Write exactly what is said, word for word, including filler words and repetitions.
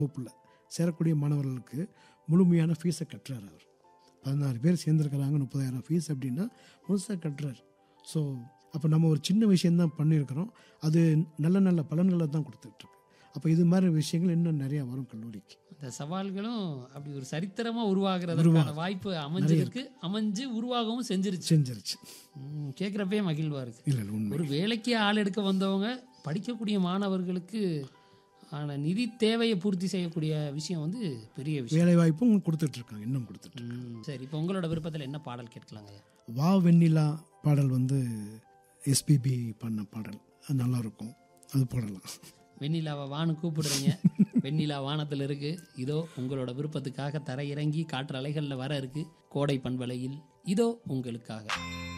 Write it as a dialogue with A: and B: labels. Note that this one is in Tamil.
A: வகுப்பில் சேரக்கூடிய மாணவர்களுக்கு முழுமையான ஃபீஸை கட்டுறாரு. அவர் பதினாறு பேர் சேர்ந்துருக்கிறாங்க, முப்பதாயிரம் ஃபீஸ் அப்படின்னா முழுசாக கட்டுறாரு. ஸோ அப்போ நம்ம ஒரு சின்ன விஷயந்தான் பண்ணியிருக்கிறோம், அது நல்ல நல்ல பலன்களை தான் கொடுத்துட்ருக்கு. அப்போ இது மாதிரி விஷயங்கள் இன்னும் நிறையா வரும் கல்லூரிக்கு.
B: அந்த சவால்களும் அப்படி ஒரு சரித்திரமாக உருவாகிறதுக்கான வாய்ப்பு அமைஞ்சிருக்கு, அமைஞ்சு உருவாகவும் செஞ்சிருச்சு
A: செஞ்சிருச்சு
B: கேட்குறப்பே மகிழ்வாக இருக்குது.
A: இல்லை உண்மை.
B: ஒரு வேலைக்கு ஆள் எடுக்க வந்தவங்க படிக்கக்கூடிய மாணவர்களுக்கு ஆன நிதி தேவையை பூர்த்தி செய்யக்கூடிய விஷயம் வந்து பெரிய விஷயம்.
A: வேலை வாய்ப்பும் கொடுத்துட்ருக்காங்க, இன்னும் கொடுத்துட்டு.
B: சரி, இப்போ உங்களோட விருப்பத்தில் என்ன பாடல் கேட்கலாங்க?
A: வா வெண்ணிலா பாடல் வந்து எஸ்பிபி பண்ண பாடல், அது நல்லாயிருக்கும், அது பாடலாம்.
B: வெண்ணிலாவை வானு கூப்பிடுறீங்க, வெண்ணிலா வானத்தில் இருக்கு. இதோ உங்களோட விருப்பத்துக்காக தரை இறங்கி காற்று அலைகளில் வர இருக்கு கோடை பண்பலையில், இதோ உங்களுக்காக.